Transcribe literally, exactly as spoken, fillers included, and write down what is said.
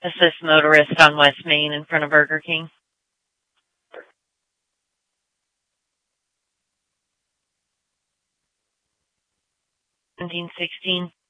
Assist motorist on West Main in front of Burger King. seventeen sixteen.